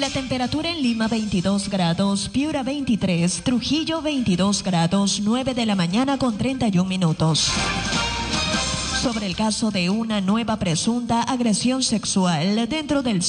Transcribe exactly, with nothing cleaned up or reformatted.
La temperatura en Lima veintidós grados, Piura veintitrés, Trujillo veintidós grados, nueve de la mañana con treinta y un minutos. Sobre el caso de una nueva presunta agresión sexual dentro del